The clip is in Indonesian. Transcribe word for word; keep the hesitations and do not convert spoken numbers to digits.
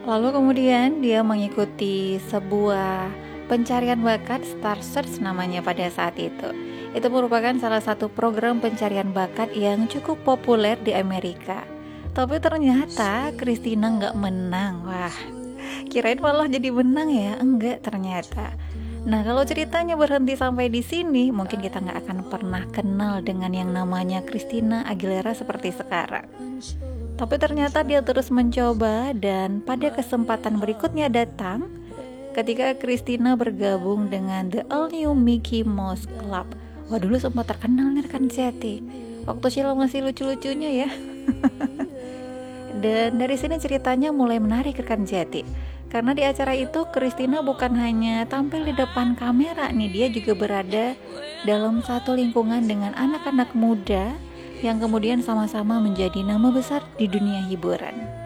Lalu kemudian dia mengikuti sebuah pencarian bakat Star Search namanya pada saat itu. Itu merupakan salah satu program pencarian bakat yang cukup populer di Amerika. Tapi ternyata Christina nggak menang. Wah, kirain malah jadi menang ya. Enggak ternyata. Nah, kalau ceritanya berhenti sampai di sini, mungkin kita nggak akan pernah kenal dengan yang namanya Christina Aguilera seperti sekarang. Tapi ternyata dia terus mencoba, dan pada kesempatan berikutnya datang ketika Christina bergabung dengan The All New Mickey Mouse Club. Wah, dulu sempat terkenal nih rekan Jati. Waktu Sheila masih lucu-lucunya ya. Dan dari sini ceritanya mulai menarik rekan Jati. Karena di acara itu Christina bukan hanya tampil di depan kamera nih, dia juga berada dalam satu lingkungan dengan anak-anak muda yang kemudian sama-sama menjadi nama besar di dunia hiburan.